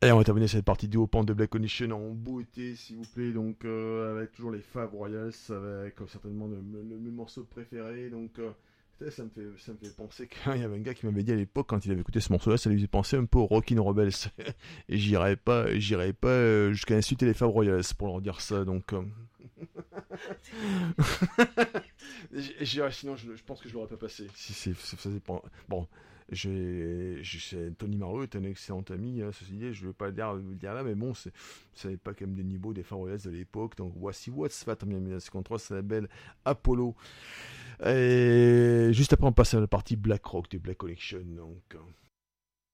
Et on va terminer cette partie duo pan de Black Condition en beauté, s'il vous plaît. Donc, avec toujours les Fab Royals, avec certainement le morceau préféré. Donc, ça me fait penser qu'il y avait un gars qui m'avait dit à l'époque, quand il avait écouté ce morceau-là, ça lui faisait penser un peu aux Rockin' Rebels. Et j'irai pas jusqu'à insulter les Fab Royals pour leur dire ça. Donc, sinon, je pense que je l'aurais pas passé. Si ça faisait pas. Bon, Tony Marlowe est un excellent ami, hein, ceci dit, je veux pas le dire là, mais bon, c'est pas quand même des niveaux des Far West de l'époque. Donc, voici What's Fat en 1953, c'est la belle Apollo. Et juste après, on passe à la partie Black Rock des Black Collection. Donc,